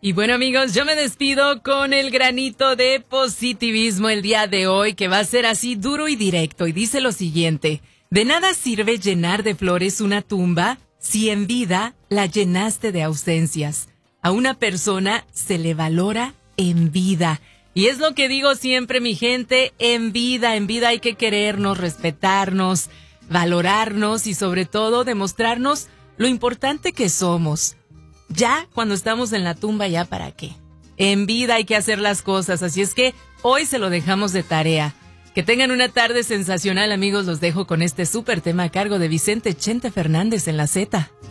Y bueno, amigos, yo me despido con el granito de positivismo el día de hoy, que va a ser así duro y directo, y dice lo siguiente: de nada sirve llenar de flores una tumba si en vida la llenaste de ausencias. A una persona se le valora en vida. Y es lo que digo siempre, mi gente, en vida hay que querernos, respetarnos, valorarnos y sobre todo demostrarnos lo importante que somos. Ya cuando estamos en la tumba, ¿ya para qué? En vida hay que hacer las cosas, así es que hoy se lo dejamos de tarea. Que tengan una tarde sensacional, amigos. Los dejo con este súper tema a cargo de Vicente Chente Fernández en La Z.